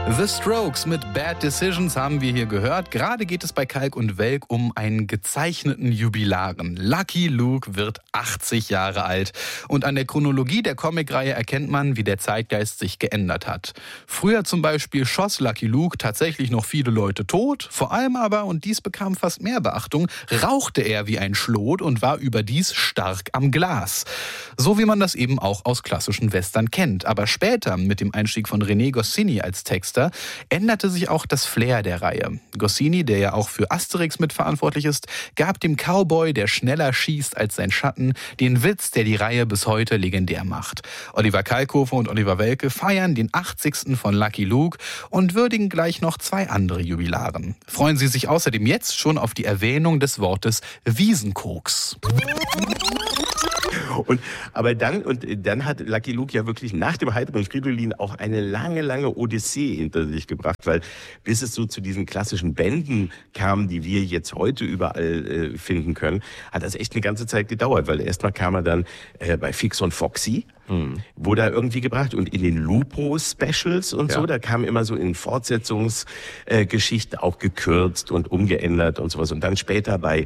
The Strokes mit Bad Decisions haben wir hier gehört. Gerade geht es bei Kalk und Welk um einen gezeichneten Jubilaren. Lucky Luke wird 80 Jahre alt. Und an der Chronologie der Comicreihe erkennt man, wie der Zeitgeist sich geändert hat. Früher zum Beispiel schoss Lucky Luke tatsächlich noch viele Leute tot. Vor allem aber, und dies bekam fast mehr Beachtung, rauchte er wie ein Schlot und war überdies stark am Glas. So wie man das eben auch aus klassischen Western kennt. Aber später, mit dem Einstieg von René Goscinny als Texter, änderte sich auch das Flair der Reihe. Goscinny, der ja auch für Asterix mitverantwortlich ist, gab dem Cowboy, der schneller schießt als sein Schatten, den Witz, der die Reihe bis heute legendär macht. Oliver Kalkofe und Oliver Welke feiern den 80. von Lucky Luke und würdigen gleich noch 2 andere Jubilaren. Freuen Sie sich außerdem jetzt schon auf die Erwähnung des Wortes Wiesenkoks. Aber dann hat Lucky Luke ja wirklich nach dem Heidrun Fridolin auch eine lange Odyssee hinter sich gebracht, weil bis es so zu diesen klassischen Bänden kam, die wir jetzt heute überall finden können, hat das echt eine ganze Zeit gedauert, weil erstmal kam er dann bei Fix und Foxy, wurde er irgendwie gebracht, und in den Lupo-Specials und so, da kam immer so in Fortsetzungsgeschichten auch gekürzt und umgeändert und sowas, und dann später bei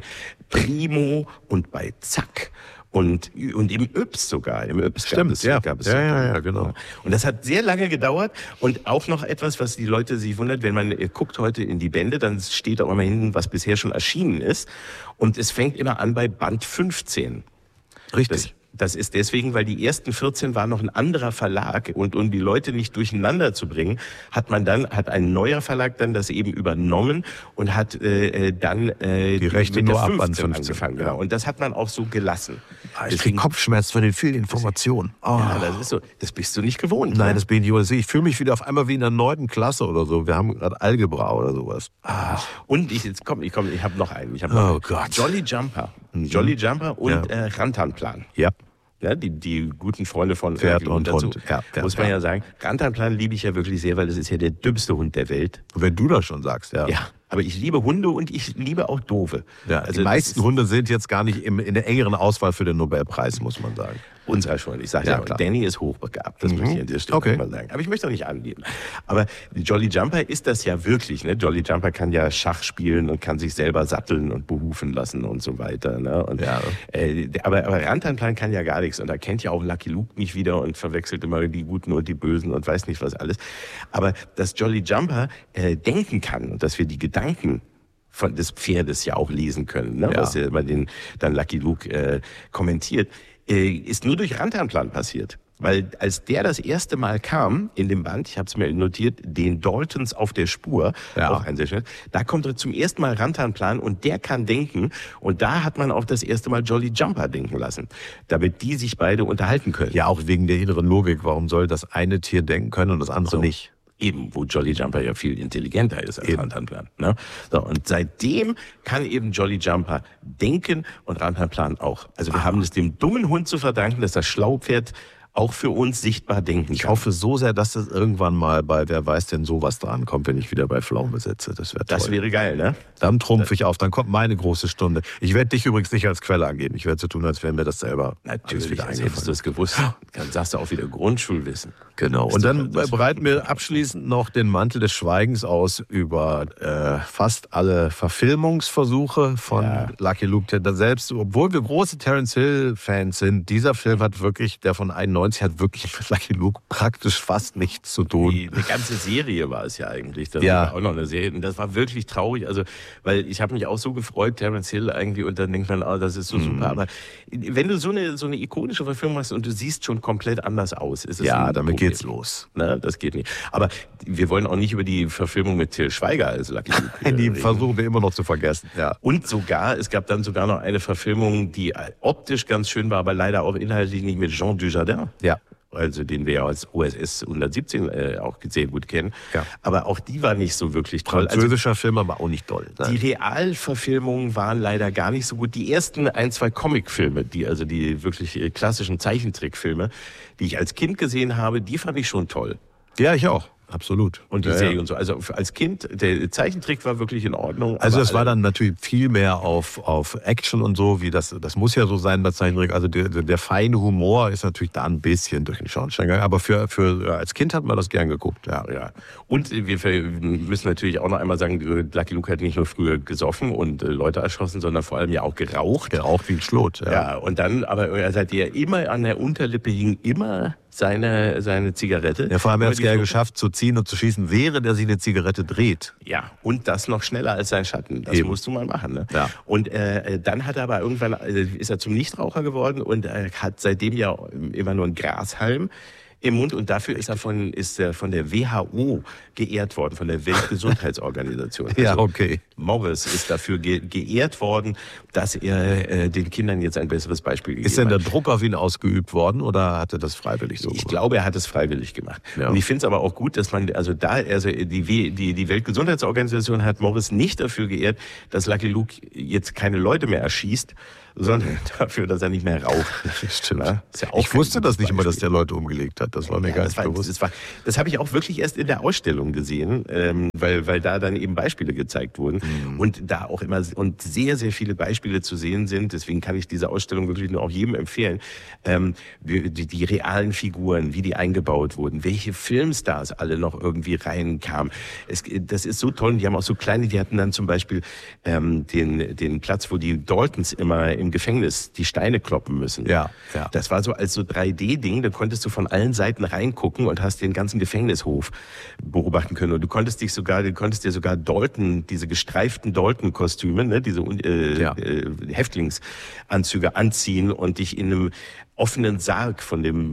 Primo und bei Zack. Und im Yps sogar. Im Yps gab es. Ja, genau. Und das hat sehr lange gedauert. Und auch noch etwas, was die Leute sich wundert, wenn man guckt heute in die Bände, dann steht da immer hinten, was bisher schon erschienen ist. Und es fängt immer an bei Band 15. Richtig. Das ist deswegen, weil die ersten 14 waren noch ein anderer Verlag, und um die Leute nicht durcheinander zu bringen, hat ein neuer Verlag dann das eben übernommen und hat dann die Rechte mit nur der ab 15 Band 15 angefangen. Genau. Und das hat man auch so gelassen. Ich kriege Kopfschmerz von den vielen Informationen. Ja, das ist so. Das bist du nicht gewohnt. Nein, ne? das bin ich nicht. Ich fühle mich wieder auf einmal wie in der 9. Klasse oder so. Wir haben gerade Algebra oder sowas. Und ich habe noch einen. Oh Gott. Jolly Jumper. Jolly Jumper und Rantanplan. Ja. Ja, die guten Freunde von Pferd und dazu, Hund. Ja, muss man ja sagen. Rantanplan liebe ich ja wirklich sehr, weil das ist ja der dümmste Hund der Welt. Wenn du das schon sagst, ja. Ja, aber ich liebe Hunde und ich liebe auch Doofe. Ja, also die meisten Hunde sind jetzt gar nicht in der engeren Auswahl für den Nobelpreis, muss man sagen. Unser schon. Ich sage ja, Danny ist hochbegabt. Das möchte ich an dieser Stelle mal sagen. Aber ich möchte auch nicht angeben. Aber Jolly Jumper ist das ja wirklich. Ne? Jolly Jumper kann ja Schach spielen und kann sich selber satteln und behufen lassen und so weiter. Ne? Und, aber Rantanplan kann ja gar nichts. Und da kennt ja auch Lucky Luke nicht wieder und verwechselt immer die Guten und die Bösen und weiß nicht was alles. Aber dass Jolly Jumper denken kann und dass wir die Gedanken des Pferdes ja auch lesen können, ne? Was ja immer dann Lucky Luke kommentiert, ist nur durch Rantanplan passiert. Weil als der das erste Mal kam in dem Band, ich habe es mir notiert, den Daltons auf der Spur, auch ein sehr schön, da kommt er zum ersten Mal Rantanplan und der kann denken, und da hat man auch das erste Mal Jolly Jumper denken lassen, damit die sich beide unterhalten können. Ja, auch wegen der inneren Logik. Warum soll das eine Tier denken können und das andere nicht? Eben, wo Jolly Jumper ja viel intelligenter ist als Rantanplan. Ne? So, und seitdem kann eben Jolly Jumper denken und Rantanplan auch. Also wir haben es dem dummen Hund zu verdanken, dass das Schlaupferd auch für uns sichtbar denken kann. Ich hoffe so sehr, dass das irgendwann mal bei Wer weiß denn sowas dran kommt, wenn ich wieder bei Pflaume sitze. Das wäre toll. Das wäre geil, ne? Dann trumpfe ich auf, dann kommt meine große Stunde. Ich werde dich übrigens nicht als Quelle angeben. Ich werde so tun, als wäre mir das selber natürlich wieder eingefallen. Hättest du es gewusst, dann sagst du auch wieder Grundschulwissen. Genau. Und dann bereiten wir abschließend noch den Mantel des Schweigens aus über fast alle Verfilmungsversuche von Lucky Luke. Selbst, obwohl wir große Terence Hill-Fans sind, dieser Film hat wirklich, der von 91 hat wirklich mit Lucky Luke praktisch fast nichts zu tun. Eine ganze Serie war es ja eigentlich. Das war auch noch eine Serie. Und das war wirklich traurig. Also, weil ich habe mich auch so gefreut, Terence Hill irgendwie, und dann denkt man, das ist so super. Aber wenn du so eine ikonische Verfilmung hast und du siehst schon komplett anders aus, ist es damit geht's los. Na, das geht nicht. Aber wir wollen auch nicht über die Verfilmung mit Til Schweiger als Lucky Luke die versuchen wir immer noch zu vergessen. Ja. Und es gab dann sogar noch eine Verfilmung, die optisch ganz schön war, aber leider auch inhaltlich nicht, mit Jean Dujardin. Ja. Also den wir ja als OSS 117 auch sehr gut kennen. Ja. Aber auch die war nicht so wirklich toll. Französischer Film, aber auch nicht doll. Die Realverfilmungen waren leider gar nicht so gut. Die ersten 2 Comicfilme, die wirklich klassischen Zeichentrickfilme, die ich als Kind gesehen habe, die fand ich schon toll. Ja, ich auch. absolut. Und die Serie und so. Also als Kind, der Zeichentrick war wirklich in Ordnung. Also es war dann natürlich viel mehr auf Action und so, wie das muss ja so sein bei Zeichentrick. Also der feine Humor ist natürlich da ein bisschen durch den Schornstein gegangen. Aber für als Kind hat man das gern geguckt. Ja. Und wir müssen natürlich auch noch einmal sagen, Lucky Luke hat nicht nur früher gesoffen und Leute erschossen, sondern vor allem ja auch geraucht. Geraucht wie ein Schlot. Ja, und dann, aber seit er immer an der Unterlippe hing, immer seine Zigarette. Ja, vor allem hat es ja geschafft zu ziehen und zu schießen, während er sich eine Zigarette dreht. Ja, und das noch schneller als sein Schatten. Das musst du mal machen. Ne? Ja. Und dann hat er aber irgendwann, ist er zum Nichtraucher geworden und hat seitdem ja immer nur einen Grashalm im Mund und dafür ist er von der WHO geehrt worden, von der Weltgesundheitsorganisation. Ja, okay. Morris ist dafür geehrt worden, dass er den Kindern jetzt ein besseres Beispiel gegeben hat. Ist denn der Druck auf ihn ausgeübt worden oder hat er das freiwillig so gemacht? Ich glaube, er hat es freiwillig gemacht. Ja. Und ich finde es aber auch gut, dass man, die Weltgesundheitsorganisation hat Morris nicht dafür geehrt, dass Lucky Luke jetzt keine Leute mehr erschießt, sondern dafür, dass er nicht mehr raucht. Stimmt. Ist ja auch ich wusste das nicht immer, dass der Leute umgelegt hat. Das war mir gar nicht bewusst. Das habe ich auch wirklich erst in der Ausstellung gesehen, weil da dann eben Beispiele gezeigt wurden und da auch immer und sehr, sehr viele Beispiele zu sehen sind. Deswegen kann ich diese Ausstellung wirklich nur auch jedem empfehlen. Die realen Figuren, wie die eingebaut wurden, welche Filmstars alle noch irgendwie reinkamen. Das ist so toll. Und die haben auch so kleine, die hatten dann zum Beispiel den Platz, wo die Daltons immer im Gefängnis die Steine kloppen müssen. Ja. Das war so als so 3D-Ding, da konntest du von allen Seiten reingucken und hast den ganzen Gefängnishof beobachten können. Und du konntest dir sogar Dalton, diese gestreiften Dalton-Kostüme, ne, diese Häftlingsanzüge anziehen und dich in einem offenen Sarg von dem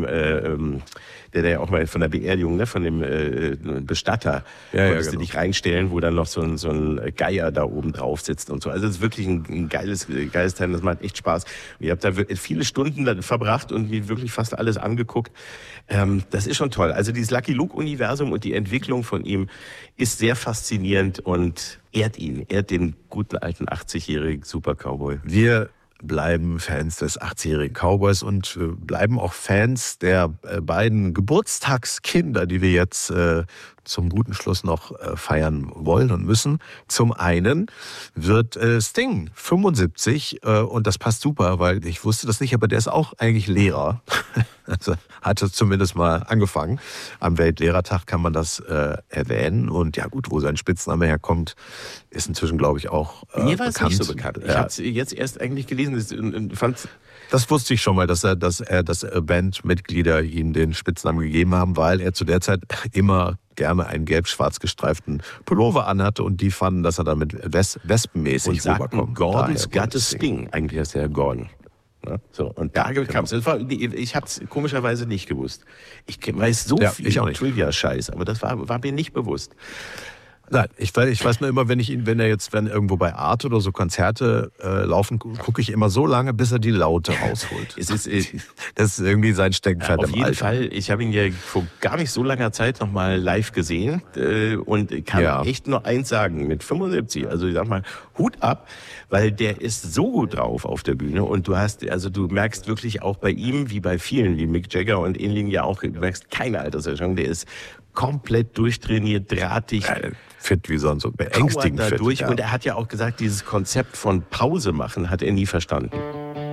der auch mal von der Beerdigung, ne, von dem Bestatter, konntest du dich reinstellen, wo dann noch so ein Geier da oben drauf sitzt und so. Also es ist wirklich ein geiles Teil, das macht echt Spaß. Und ihr habt da viele Stunden verbracht und mir wirklich fast alles angeguckt. Das ist schon toll. Also dieses Lucky Luke-Universum und die Entwicklung von ihm ist sehr faszinierend und ehrt den guten alten 80-jährigen Super-Cowboy. Wir bleiben Fans des 80-jährigen Cowboys und bleiben auch Fans der beiden Geburtstagskinder, die wir jetzt zum guten Schluss noch feiern wollen und müssen. Zum einen wird Sting 75 und das passt super, weil ich wusste das nicht, aber der ist auch eigentlich Lehrer. Also hatte zumindest mal angefangen. Am Weltlehrertag kann man das erwähnen und ja gut, wo sein Spitzname herkommt, ist inzwischen glaube ich auch mir war es nicht so bekannt. Ich habe es jetzt erst eigentlich gelesen und fand. Das wusste ich schon mal, dass Bandmitglieder ihm den Spitznamen gegeben haben, weil er zu der Zeit immer gerne einen gelb-schwarz gestreiften Pullover anhatte und die fanden, dass er damit wespenmäßig rüberkommt. Gordon's got a Sting. Eigentlich heißt er Gordon. Ja, so, und da kam es. Ich habe es komischerweise nicht gewusst. Ich weiß so viel Trivia-Scheiß, aber das war mir nicht bewusst. Nein, ich weiß nur immer, wenn irgendwo bei Arte oder so Konzerte laufen, gucke ich immer so lange, bis er die Laute rausholt. Das ist irgendwie sein Steckenpferd im Alter. Auf jeden Fall, ich habe ihn ja vor gar nicht so langer Zeit nochmal live gesehen und kann echt nur eins sagen, mit 75, also ich sag mal, Hut ab, weil der ist so gut drauf auf der Bühne und du merkst wirklich auch bei ihm, wie bei vielen, wie Mick Jagger und ähnlichen ja auch, du merkst keine Alterserscheinung, der ist komplett durchtrainiert, drahtig. Fit wie sonst, so beängstigend fit. Und er hat ja auch gesagt, dieses Konzept von Pause machen hat er nie verstanden.